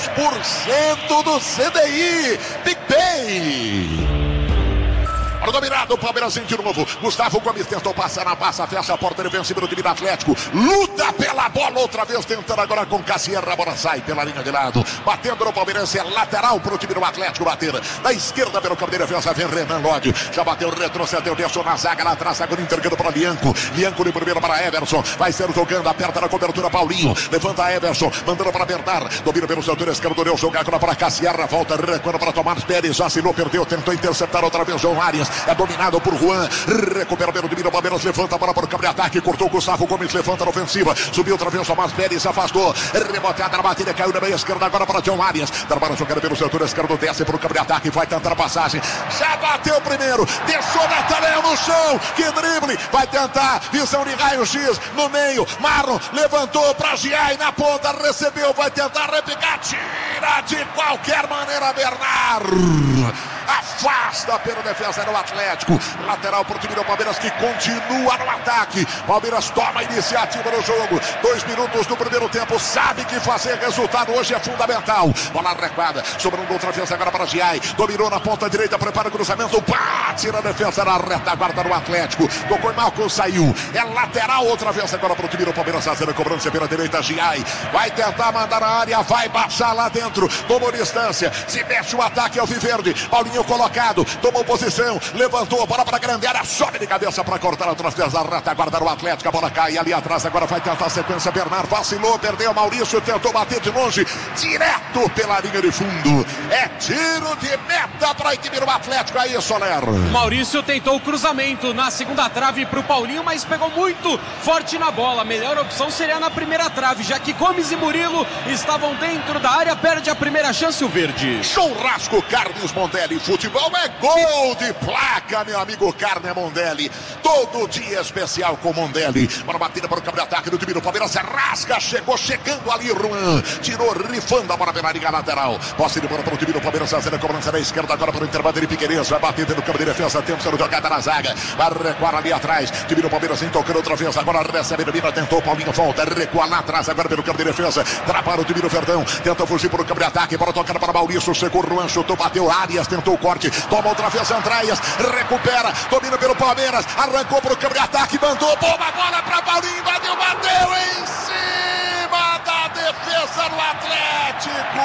10% do CDI. PicPay. Dominado, o Palmeiras de novo. Gustavo Gomes tentou passar na passa, fecha a porta, ele vence o time do Atlético. Luta pela bola outra vez, tentando agora com Cassierra. A bola sai pela linha de lado. Batendo no Palmeiras, é lateral para o time do Atlético bater. Da esquerda pelo campo de defesa, vem Renan Lodge. Já bateu, retrocedeu, deixou na zaga lá atrás, agora entregando para Lianco. Lianco de primeiro para Everson. Vai ser jogando, aperta na cobertura Paulinho. Levanta Everson, mandando para Bernard. Domina pelo setor esquerdo, deu jogo agora para Cassierra. Volta, recuando para Tomás Pérez. Vacilou, perdeu, tentou interceptar outra vez João Arias. É dominado por Juan, recupera pelo domínio, Palmeiras levanta a bola para o campo de ataque, cortou Gustavo Gomes, levanta na ofensiva, subiu outra vez, Tomás Pérez, afastou, reboteada na batida, caiu na meia esquerda agora para João Arias, trabalha jogando pelo setor esquerdo, desce para o campo de ataque, vai tentar a passagem, já bateu primeiro, deixou Nathanael no chão, que drible, vai tentar, visão de raio-x, no meio, Marlon, levantou para Giai, na ponta, recebeu, vai tentar repicar, tira de qualquer maneira, Bernard, afasta pela defesa do Atlético, lateral para o time do Palmeiras que continua no ataque. Palmeiras toma a iniciativa no jogo, 2 minutos do primeiro tempo, sabe que fazer resultado hoje é fundamental. Bola recuada, sobrando outra vez agora para Giai, dominou na ponta direita, prepara o cruzamento, bate na defesa na retaguarda do Atlético, tocou em Malcom, saiu, é lateral outra vez agora para o time do Palmeiras, fazendo a cobrança pela direita, Giai vai tentar mandar na área, vai baixar lá dentro, tomou distância, se mexe o ataque ao Viverde, Paulinho colocado, tomou posição, levantou a bola para a grande área, sobe de cabeça para cortar a defesa da retaguarda do Atlético, a bola cai ali atrás, agora vai tentar a sequência, Bernard vacilou, perdeu, Maurício tentou bater de longe, direto pela linha de fundo, é tiro de meta para a equipe do Atlético, aí Soler. Maurício tentou o cruzamento na segunda trave para o Paulinho, mas pegou muito forte na bola, a melhor opção seria na primeira trave, já que Gomes e Murilo estavam dentro da área, perde a primeira chance o Verde. Churrasco Carnes Mondelli, futebol é gol de placa, meu amigo Carne Mondelli, todo dia especial com Mondelli, para batida para o campo de ataque do time do Palmeiras, rasga, chegando ali Juan, tirou rifando a bola pela linha lateral, posse de bola para o time do Palmeiras, fazendo a cobrança da esquerda agora para o intervalo de Piqueires, vai bater no campo de defesa, tempo sendo jogada na zaga, vai recuar ali atrás, time do Palmeiras vem tocando outra vez, agora recebe no Mina, tentou, Paulinho volta, recua lá atrás agora pelo campo de defesa, trabalha o time do Verdão, tenta fugir para o campo de ataque, para tocar para Maurício, chegou Juan, chutou, bateu, Arias tentou o corte, toma outra vez Andréas, recupera, domina pelo Palmeiras, arrancou para o campo de ataque, mandou, bomba, bola para Paulinho, bateu em cima da defesa do Atlético,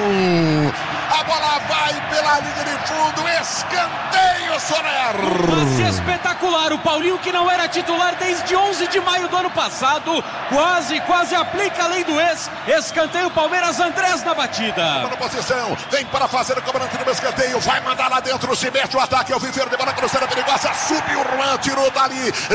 a bola vai pela linha de fundo, escanteio, Soler. Passe espetacular, o Paulinho que não era titular desde 11 de maio do ano passado, quase aplica a lei do ex, escanteio Palmeiras, Andrés na batida. Na posição, vem para fazer a cobrança do escanteio, vai mandar lá dentro, se mete o ataque, ao Viverde, bola cruzada perigosa, subiu o Juan, tirou dali,